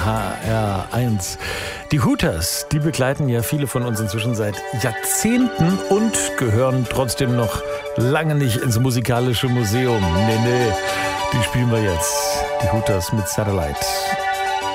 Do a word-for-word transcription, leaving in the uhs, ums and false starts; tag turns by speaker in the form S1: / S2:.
S1: H R eins. Die Hooters, die begleiten ja viele von uns inzwischen seit Jahrzehnten und gehören trotzdem noch lange nicht ins musikalische Museum. Nee, nee, die spielen wir jetzt. Die Hooters mit Satellite.